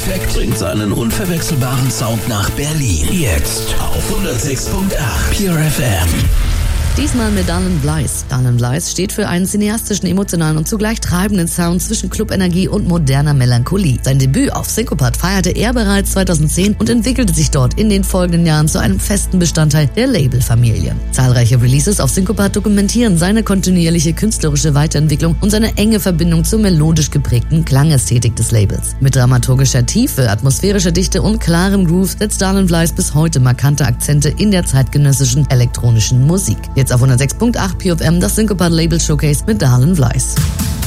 Effekt bringt seinen unverwechselbaren Sound nach Berlin. Jetzt auf 106.8 Pure FM. Diesmal mit Darlin Blice. Darlin Blice steht für einen cineastischen, emotionalen und zugleich treibenden Sound zwischen Clubenergie und moderner Melancholie. Sein Debüt auf Syncopat feierte er bereits 2010 und entwickelte sich dort in den folgenden Jahren zu einem festen Bestandteil der Labelfamilie. Zahlreiche Releases auf Syncopat dokumentieren seine kontinuierliche künstlerische Weiterentwicklung und seine enge Verbindung zur melodisch geprägten Klangästhetik des Labels. Mit dramaturgischer Tiefe, atmosphärischer Dichte und klarem Groove setzt Darlin Blice bis heute markante Akzente in der zeitgenössischen elektronischen Musik. Jetzt auf 106.8 Pure FM das Syncopat Label Showcase mit Darlin Blice.